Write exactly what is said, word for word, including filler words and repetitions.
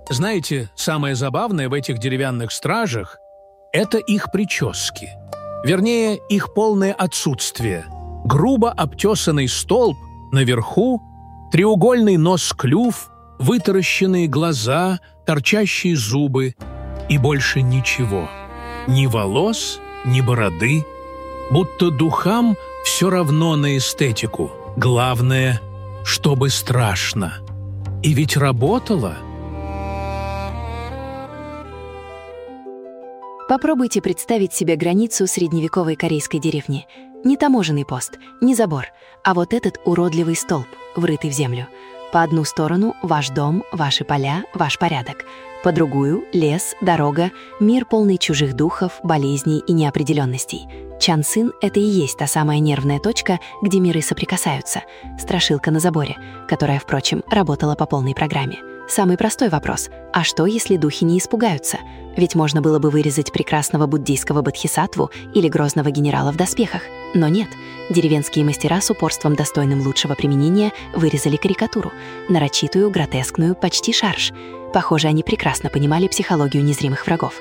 Знаете, самое забавное в этих деревянных стражах – это их прически. Вернее, их полное отсутствие. Грубо обтесанный столб наверху, треугольный нос-клюв, вытаращенные глаза, торчащие зубы и больше ничего. Ни волос, ни бороды. Будто духам все равно на эстетику. Главное, чтобы страшно. И ведь работало. Попробуйте представить себе границу средневековой корейской деревни. Не таможенный пост, не забор, а вот этот уродливый столб, врытый в землю. По одну сторону – ваш дом, ваши поля, ваш порядок. По другую – лес, дорога, мир полный чужих духов, болезней и неопределенностей. Чансин – это и есть та самая нервная точка, где миры соприкасаются. Страшилка на заборе, которая, впрочем, работала по полной программе. Самый простой вопрос – а что, если духи не испугаются? Ведь можно было бы вырезать прекрасного буддийского бодхисаттву или грозного генерала в доспехах. Но нет, деревенские мастера с упорством, достойным лучшего применения, вырезали карикатуру. Нарочитую, гротескную, почти шарж. Похоже, они прекрасно понимали психологию незримых врагов.